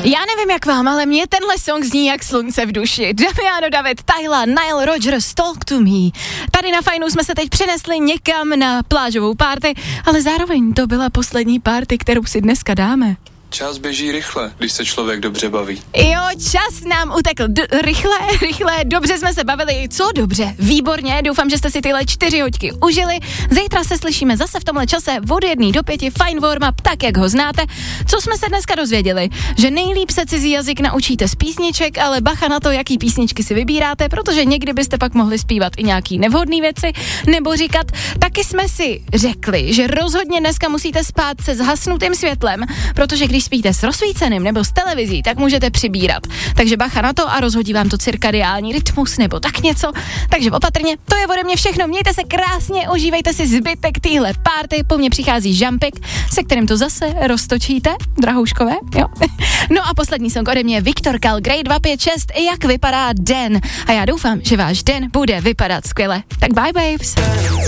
Já nevím jak vám, ale mě tenhle song zní jak slunce v duši. Damiano David, Tyla, Nile Rodgers, Talk to Me. Tady na Fajnu jsme se teď přenesli někam na plážovou party, ale zároveň to byla poslední party, kterou si dneska dáme. Čas běží rychle, když se člověk dobře baví. Jo, čas nám utekl rychle, dobře jsme se bavili, co dobře, výborně, doufám, že jste si tyhle 4 hoďky užili. Zítra se slyšíme zase v tomhle čase od 1 do 5, fajn warm up, tak jak ho znáte. Co jsme se dneska dozvěděli? Že nejlíp se cizí jazyk naučíte z písniček, ale bacha na to, jaký písničky si vybíráte, protože někdy byste pak mohli zpívat i nějaký nevhodné věci, nebo říkat. Taky jsme si řekli, že rozhodně dneska musíte spát se zhasnutým světlem, protože když spíte s rozsvíceným nebo s televizí, tak můžete přibírat. Takže bacha na to a rozhodí vám to cirkadiální rytmus nebo tak něco. Takže opatrně, to je ode mě všechno. Mějte se krásně, užívejte si zbytek téhle party. Po mně přichází Žampek, se kterým to zase roztočíte, drahouškové, jo. No a poslední song ode mě Viktor Kal, Grey 256, jak vypadá den. A já doufám, že váš den bude vypadat skvěle. Tak bye babes.